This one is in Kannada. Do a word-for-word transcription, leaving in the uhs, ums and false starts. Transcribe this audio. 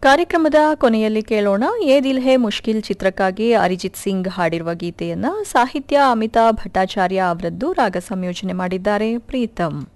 ಕಾರ್ಯಕ್ರಮದ ಕೊನೆಯಲ್ಲಿ ಕೇಳೋಣ ಯೇ ದಿಲ್ ಹೇ ಮುಷ್ಕಿಲ್ ಚಿತ್ರಕ್ಕಾಗಿ ಅರಿಜಿತ್ ಸಿಂಗ್ ಹಾಡಿರುವ ಗೀತೆಯನ್ನ ಸಾಹಿತ್ಯ ಅಮಿತಾಬ್ ಭಟ್ಟಾಚಾರ್ಯ ಅವರದ್ದು, ರಾಗ ಸಂಯೋಜನೆ ಮಾಡಿದ್ದಾರೆ ಪ್ರೀತಮ್.